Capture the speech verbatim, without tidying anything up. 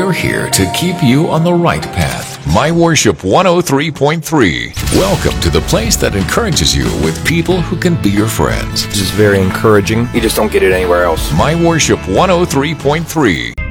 we're here to keep you on the right path. My Worship one oh three point three. Welcome to the place that encourages you with people who can be your friends. This is very encouraging. You just don't get it anywhere else. My Worship one oh three point three.